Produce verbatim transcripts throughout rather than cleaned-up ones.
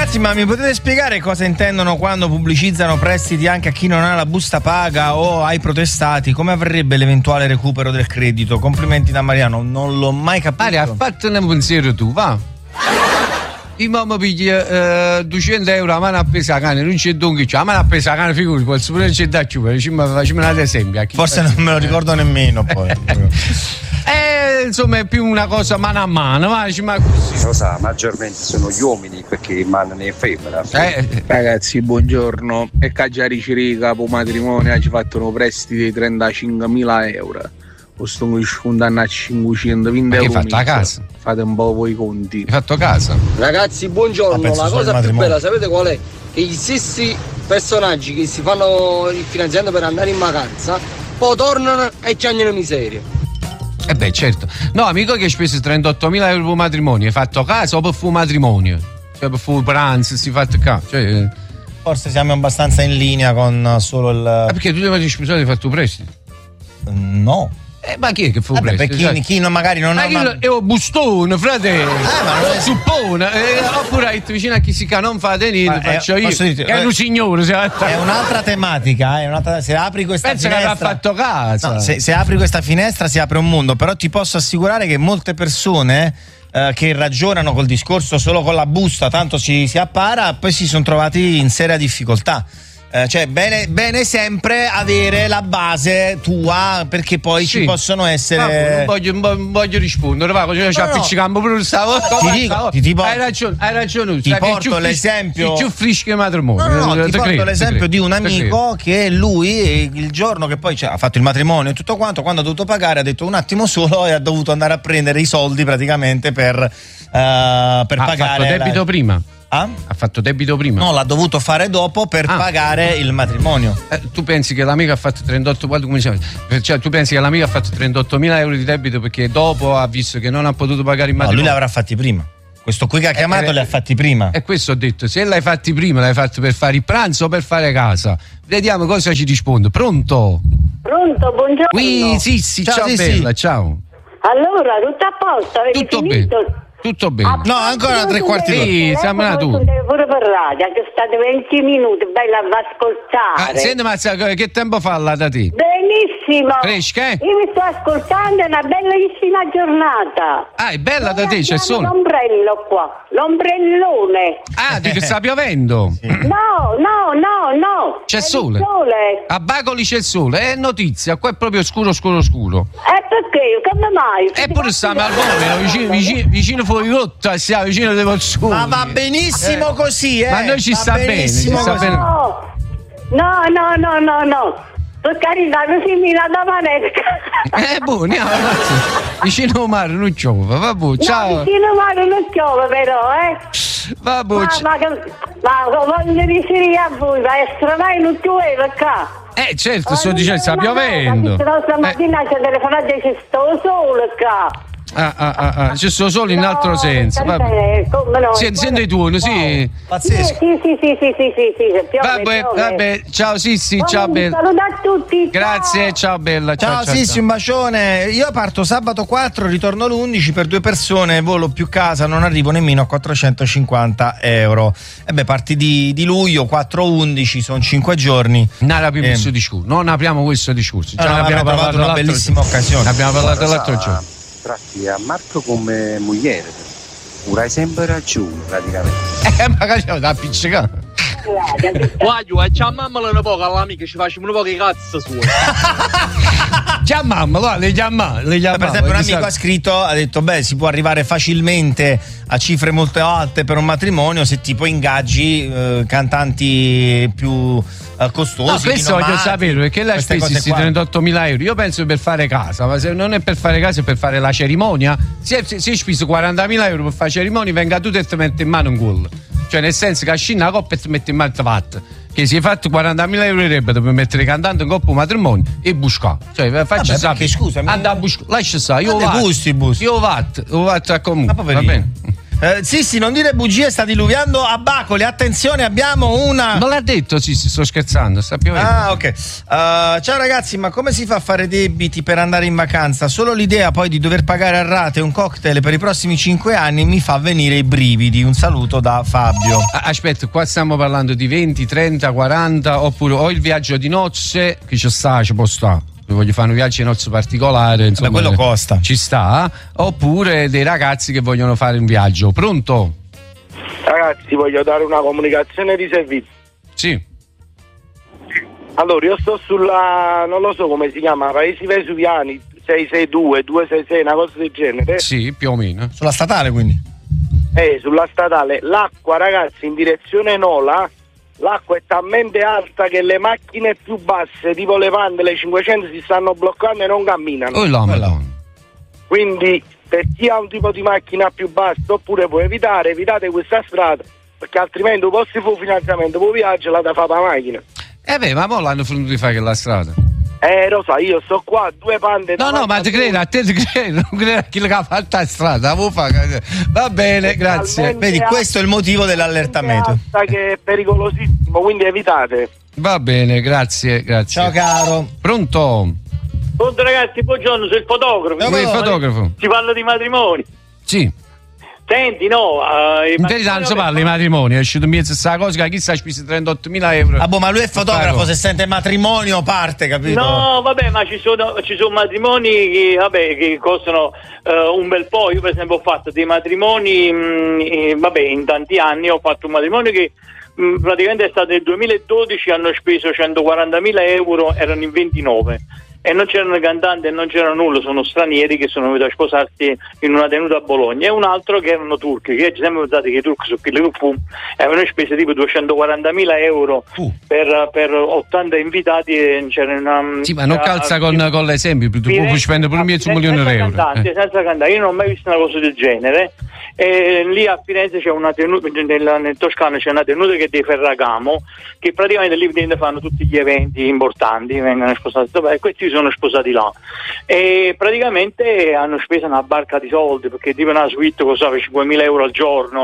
Ragazzi, ma mi potete spiegare cosa intendono quando pubblicizzano prestiti anche a chi non ha la busta paga o ai protestati? Come avverrebbe l'eventuale recupero del credito? Complimenti da Mariano, non l'ho mai capito. Maria, fatti un pensiero tu, va. Io mamma piglia eh, duecento euro a mano appesa a cane, non c'è dunque, a mano appesa a cane, figurati, posso pure non c'è da più, facciamo un esempio. Forse non me lo ricordo nemmeno poi. Eh, insomma è più una cosa mano a mano, ma, ma così. Lo sa, maggiormente sono gli uomini perché mandano in femmina. Eh. Ragazzi, buongiorno. E Caggiari Cirica, capo matrimonio, ci fatto un prestito di trentacinquemila euro. Questo mi scondanno a cinquecentoventi euro. Hai fatto a casa? Fate un po' voi conti. Hai fatto a casa? Ragazzi, buongiorno. La cosa più bella, sapete qual è? Che gli stessi personaggi che si fanno il finanziamento per andare in vacanza, poi tornano e ci hanno miseria. Eh beh, certo. No, amico che hai speso trentottomila euro per matrimonio, hai fatto casa o per fu matrimonio? Cioè per fu pranzo, si è fatto casa. Cioè... Forse siamo abbastanza in linea con solo il... Ah, perché tu devi sposare e hai fatto prestito? No. Eh, ma chi è che fu Vabbè, prestito? per chi, chi non magari non ma ha... chi lo, è un bustone, fratello! Eh, ma non è... Suppone! Eh, oppure hai vicino a chi si ca non fa tenere, faccio io. Dirti, è un signore, è un'altra tematica, è un'altra... se apri questa penso finestra... che avrà fatto casa. No, se, se apri questa finestra si apre un mondo, però ti posso assicurare che molte persone... Eh, che ragionano col discorso solo con la busta, tanto si, si appara, poi si sono trovati in seria difficoltà. Eh, cioè bene, bene sempre avere la base tua, perché poi sì. Ci possono essere. Non voglio, non voglio rispondere, va, cioè, no, no. Appiccicampo pure stavo. Ti dico, ti, ti hai ragione, hai ragione. Ti porto l'esempio. Più frisco matrimonio. No, no, no, ti porto credo, l'esempio di un amico che lui il giorno che poi cioè, ha fatto il matrimonio e tutto quanto, quando ha dovuto pagare ha detto un attimo solo e ha dovuto andare a prendere i soldi praticamente per, uh, per ha pagare. Ha fatto debito la... prima. Ah? Ha fatto debito prima? No, l'ha dovuto fare dopo per ah. pagare il matrimonio. Eh, tu pensi che l'amico ha fatto trentotto, come diciamo, cioè tu pensi che l'amico ha fatto trentottomila euro di debito perché dopo ha visto che non ha potuto pagare il matrimonio? No, lui li avrà fatti prima. Questo qui che ha chiamato eh, li ha fatti prima. E questo ho detto, se l'hai fatti prima, l'hai fatto per fare il pranzo o per fare casa? Vediamo cosa ci risponde. Pronto? Pronto, buongiorno. Qui, sì, sì, ciao, ciao sì, bella, sì. Ciao. Allora, tutto a posto, avete tutto finito? Bene. Tutto bene. No, ancora tre quarti d'ora. Sì, siamo là tu. Pure per radio, che state venti minuti, bella ad ascoltare. Ah, senti, ma che tempo fa là da te? Benissimo. Fresca, eh? Io mi sto ascoltando, è una bellissima giornata. Ah, è bella da te, c'è sole. L'ombrello qua, l'ombrellone. Ah, dico che sta piovendo. Sì. No, no, no, no. C'è sole. sole. A Bacoli c'è sole, è notizia, qua è proprio scuro, scuro, scuro. E perché? Come mai? Eppure stiamo al volo, vicino, vicino, vicino fuori rotta, stiamo vicino alle Volsone. Ma va benissimo eh. così, eh. Ma noi ci va sta bene, ci sta bene. No, no, no, no, no, no. Per carità, così mi la da manesca. Eh, boh, andiamo, vicino al mare non piove, vabbè, ciao. No, vicino al mare non piove però, eh. Vabbè, ma, c- ma, ma voglio dire a voi, ma è strano non piove qua. Eh, certo, sto dicendo, sta piovendo. No, stamattina eh. c'è telefonato e c'è sto sole qua. Ah, ah, ah, ah. C'è solo in no, altro senso. Vabbè. No, senti, senti tu, sì. Pazzesco. Sì, sì, sì, sì, sì, sì, sì, piove, vabbè, piove. vabbè, ciao Sissi, oh, ciao bella. Saluto a tutti. Grazie, ciao, ciao bella. Ciao, ciao, ciao Sissi, ciao. un bacione. Io parto sabato quattro, ritorno l'undici per due persone, volo più casa, non arrivo nemmeno a quattrocentocinquanta euro. E beh, parti di, di luglio, quattro undici, sono cinque giorni. Non apriamo eh. questo discorso, non apriamo questo discorso. Già no, ne abbiamo parlato una bellissima occasione. Abbiamo parlato l'altro giorno. Tratti a Marco come moglie, urai sempre ragione praticamente. Eh, magari c'è da appiccicare. Guaglio, e chiamamela un po' all'amica, ci facciamo un po' che cazzo sua. Chiamamela, le chiamamela, le chiamamela. Per esempio un amico ha scritto, ha detto beh si può arrivare facilmente a cifre molto alte per un matrimonio se tipo ingaggi eh, cantanti più eh, costosi. No, questo voglio sapere perché lei ha speso questi trentottomila euro. Io penso per fare casa, ma se non è per fare casa è per fare la cerimonia. Se hai speso quarantamila euro per fare cerimonia, venga tu e ti metti in mano un gol. Cioè nel senso che ascina la coppa e ti metti in mano fatta. Che si è fatto quarantamila euro di rebbito per mettere cantante in coppa matrimonio e busca. Cioè faccia sapere. Perché scusa, anda a buscare, lascia stare, io vado. Io vado, io vado a comunque. Va bene. Eh, sì, sì, non dire bugie, sta diluviando a Bacoli. Attenzione, abbiamo una. Non l'ha detto, sì, sì, sto scherzando. Sta piovendo. Ah, ok. Uh, ciao ragazzi, ma come si fa a fare debiti per andare in vacanza? Solo l'idea poi di dover pagare a rate un cocktail per i prossimi cinque anni mi fa venire i brividi. Un saluto da Fabio. Ah, aspetta, qua stiamo parlando di venti, trenta, quaranta, oppure o il viaggio di nozze, che ci sta, ci può stare. Voglio fare un viaggio di nozze particolare, insomma, beh, quello costa. Ci sta, oppure dei ragazzi che vogliono fare un viaggio. Pronto? Ragazzi, voglio dare una comunicazione di servizio. Sì. Allora, io sto sulla, non lo so come si chiama, Paesi Vesuviani sei sei due, due sei sei, una cosa del genere. Sì, più o meno. Sulla statale, quindi? Eh, sulla statale. L'acqua, ragazzi, in direzione Nola, l'acqua è talmente alta che le macchine più basse, tipo le Pande, le cinquecento, si stanno bloccando e non camminano. Oh là, Madonna. Quindi, per chi ha un tipo di macchina più bassa, oppure può evitare, evitate questa strada, perché altrimenti o posti fu finanziamento, poi viaggio la da fare la macchina. Eh beh, ma mo l'hanno finito di fare che la strada. Eh, lo so, io sto qua, due Pande. No, no, ma ti credo, a te ti credo, non credo a chi l'ha fatta la strada. Va bene, grazie. Vedi, questo è il motivo dell'allertamento. Che è pericolosissimo, quindi evitate. Va bene, grazie, grazie. Ciao caro. Pronto? Pronto ragazzi, buongiorno, sei il fotografo. Dove è il fotografo? Si parla di matrimoni. Sì. Senti, no, uh, in verità non si parla di matrimoni, è uscito in mezzo questa cosa che chissà ha speso trentottomila euro. Ah, boh, ma lui è fotografo, se sente matrimonio parte, capito? No, vabbè, ma ci sono, ci sono matrimoni che, vabbè, che costano uh, un bel po'. Io per esempio ho fatto dei matrimoni, mh, eh, vabbè, in tanti anni ho fatto un matrimonio che mh, praticamente è stato nel duemiladodici, hanno speso centoquarantamila euro, erano in ventinove. E non c'erano cantanti e non c'era nulla, sono stranieri che sono venuti a sposarsi in una tenuta a Bologna, e un altro che erano turchi, che ci siamo pensati che i turchi su Pilipum avevano speso tipo duecentoquarantamila euro uh. per, per ottanta invitati, e c'era una. Sì, ma non calza con, con l'esempio, tu puoi spendere pure mezzo milione di euro. Cantanti, eh. Senza cantare, io non ho mai visto una cosa del genere. E lì a Firenze c'è una tenuta, nel, nel Toscano c'è una tenuta che è dei Ferragamo, che praticamente lì fanno tutti gli eventi importanti, vengono sposati, e questi sono sposati là, e praticamente hanno speso una barca di soldi, perché tipo una suite costava cinquemila euro al giorno,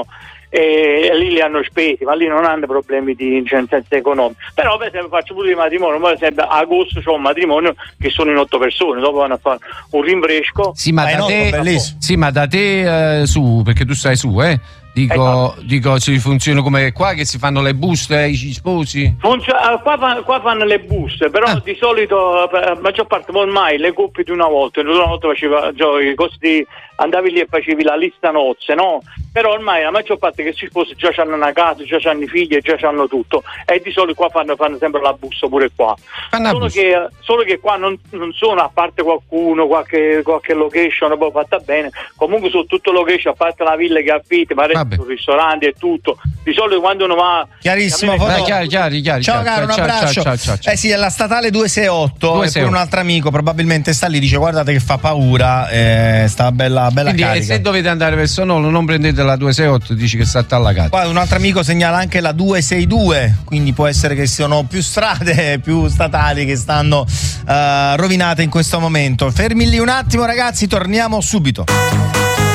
e lì li hanno spesi, ma lì non hanno problemi di, cioè, in senso economico. Però per esempio faccio pure di matrimonio, per esempio a agosto c'ho un matrimonio che sono in otto persone, dopo vanno a fare un rinfresco. Sì, ma, da, te, sì, ma da te eh, su, perché tu stai su, eh? Dico, eh, dico, si funziona come qua, che si fanno le buste ai sposi? Funziona, qua, qua fanno le buste, però ah. di solito la maggior parte ormai le coppie di una volta, una volta faceva cioè, i costi, andavi lì e facevi la lista nozze, no? Però ormai la maggior parte che si sposa già hanno una casa, già hanno i figli, già hanno tutto, e di solito qua fanno, fanno sempre la busta pure qua. Solo che, solo che qua non, non sono, a parte qualcuno, qualche, qualche location poi fatta bene, comunque sono tutto location, a parte la villa che affitti, ma ristoranti e tutto. Di solito quando uno va. Chiarissimo, eh, chiari, chiari, chiari, ciao caro, un abbraccio. Ciao, ciao, ciao. Eh sì, è la statale duecentosessantotto, e poi un altro amico probabilmente sta lì, dice guardate che fa paura, eh, sta bella bella quindi, carica. E se dovete andare verso Nolo non prendete la duecentosessantotto, dici che sta allagata. Poi un altro amico segnala anche la duecentosessantadue, quindi può essere che siano più strade, più statali che stanno uh, rovinate in questo momento. Fermi lì un attimo ragazzi, torniamo subito.